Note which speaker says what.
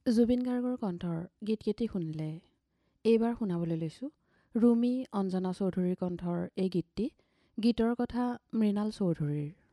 Speaker 1: জুবিন গাৰ্গৰ কণ্ঠৰ গীতকেইটি শুনিলে। এইবাৰ শুনাবলৈ লৈছোঁ ৰুমি অঞ্জনা চৌধুৰীৰ কণ্ঠৰ এই গীতটি। গীতৰ কথা মৃণাল চৌধুৰীৰ।